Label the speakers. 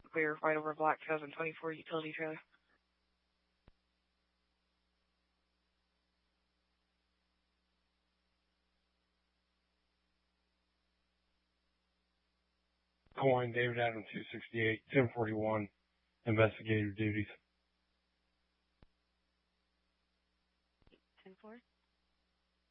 Speaker 1: clear right over black 2024 utility trailer.
Speaker 2: Coin, David Adams 268, 1041, investigative duties.
Speaker 1: 10-4.